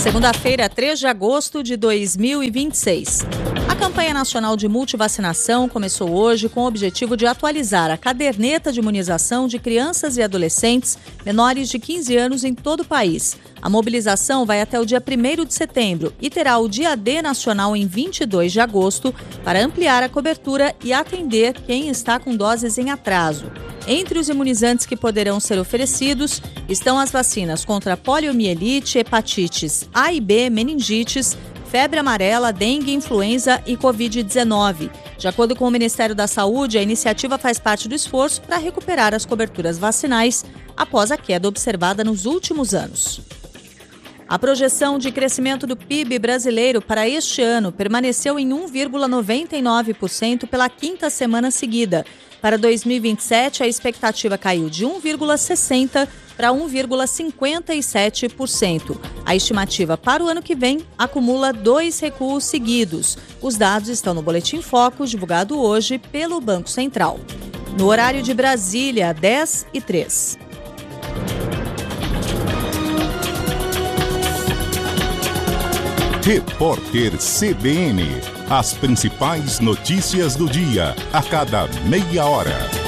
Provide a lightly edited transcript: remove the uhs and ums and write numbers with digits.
Segunda-feira, 3 de agosto de 2026. A campanha nacional de multivacinação começou hoje com o objetivo de atualizar a caderneta de imunização de crianças e adolescentes menores de 15 anos em todo o país. A mobilização vai até o dia 1º de setembro e terá o dia D nacional em 22 de agosto para ampliar a cobertura e atender quem está com doses em atraso. Entre os imunizantes que poderão ser oferecidos estão as vacinas contra poliomielite, hepatites A e B, meningites, febre amarela, dengue, influenza e Covid-19. De acordo com o Ministério da Saúde, a iniciativa faz parte do esforço para recuperar as coberturas vacinais após a queda observada nos últimos anos. A projeção de crescimento do PIB brasileiro para este ano permaneceu em 1,99% pela quinta semana seguida. Para 2027, a expectativa caiu de 1,60% para 1,57%. A estimativa para o ano que vem acumula 2 recuos seguidos. Os dados estão no Boletim Focus, divulgado hoje pelo Banco Central. No horário de Brasília, 10h03. Repórter CBN. As principais notícias do dia, a cada meia hora.